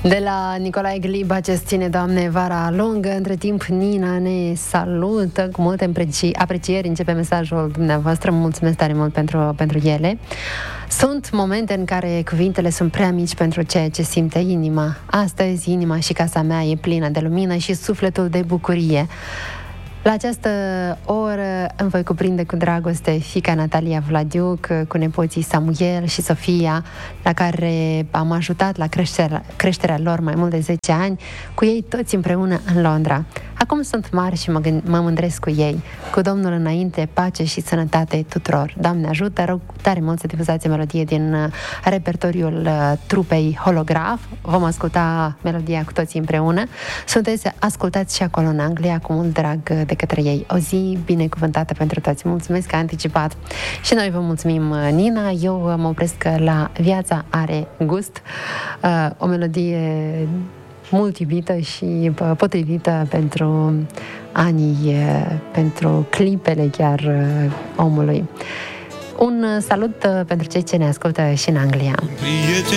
De la Nicolae Glib, acest Ține, Doamne, vara lungă. Între timp, Nina ne salută cu multe aprecieri. Începe mesajul dumneavoastră. Mulțumesc tare mult pentru ele. Sunt momente în care cuvintele sunt prea mici pentru ceea ce simte inima. Astăzi, inima și casa mea e plină de lumină și sufletul de bucurie. La această oră îmi voi cuprinde cu dragoste fiica Natalia Vladiuc, cu nepoții Samuel și Sofia, la care am ajutat la creșterea lor mai mult de 10 ani, cu ei toți împreună în Londra. Acum sunt mari și mă mândresc cu ei. Cu Domnul înainte, pace și sănătate tuturor. Doamne ajută, rog tare mult să difuzați melodie din repertoriul trupei Holograf. Vom asculta melodia cu toții împreună. Sunteți ascultați și acolo în Anglia cu mult drag de către ei. O zi binecuvântată pentru toți. Mulțumesc că a anticipat. Și noi vă mulțumim, Nina. Eu mă opresc la Viața are gust. O melodie mult iubită și potrivită pentru anii, pentru clipele chiar omului. Un salut pentru cei ce ne ascultă și în Anglia.